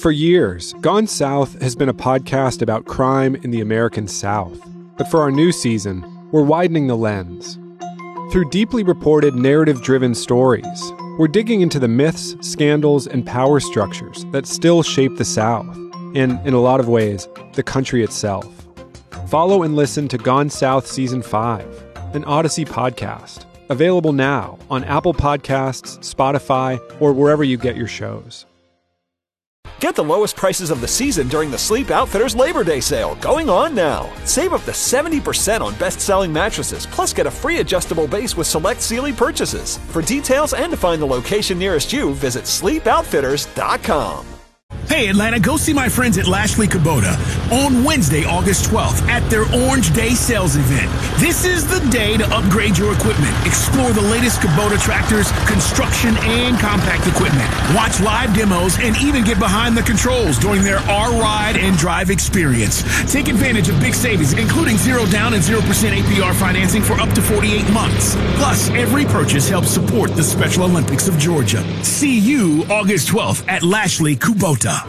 For years, Gone South has been a podcast about crime in the American South. But for our new season, we're widening the lens. Through deeply reported, narrative-driven stories, we're digging into the myths, scandals, and power structures that still shape the South, and, in a lot of ways, the country itself. Follow and listen to Gone South Season 5, an Odyssey podcast, available now on Apple Podcasts, Spotify, or wherever you get your shows. Get the lowest prices of the season during the Sleep Outfitters Labor Day sale, going on now. Save up to 70% on best-selling mattresses, plus get a free adjustable base with select Sealy purchases. For details and to find the location nearest you, visit sleepoutfitters.com. Hey Atlanta, go see my friends at Lashley Kubota on Wednesday, August 12th at their Orange Day sales event. This is the day to upgrade your equipment. Explore the latest Kubota tractors, construction, and compact equipment. Watch live demos and even get behind the controls during their R-Ride and Drive experience. Take advantage of big savings, including 0 down and 0% APR financing for up to 48 months. Plus, every purchase helps support the Special Olympics of Georgia. See you August 12th at Lashley Kubota.